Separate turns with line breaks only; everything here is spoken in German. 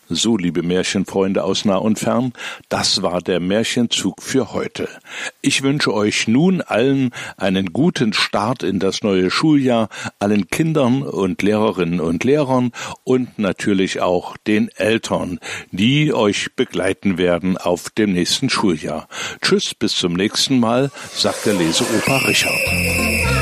So, liebe Märchenfreunde aus nah und fern, das war der Märchenzug für heute. Ich wünsche euch nun allen einen guten Start in das neue Schuljahr, allen Kindern und Lehrerinnen und Lehrern und natürlich auch den Eltern, die euch begleiten werden auf dem nächsten Schuljahr. Tschüss, bis zum nächsten Mal, sagt der Leseoper Richard.